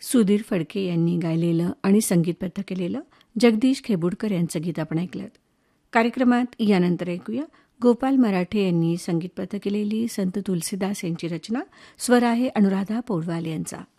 सुधीर फडके यांनी गायलेलं आणि संगीतबद्ध केलेलं जगदीश खेबुडकर यांचं गीत आपण ऐकलं. कार्यक्रमात यानंतर ऐकूया गोपाल मराठे यांनी संगीतबद्ध केलेली संत तुलसीदास यांची रचना. स्वर आहे अनुराधा पौडवाल यांचा.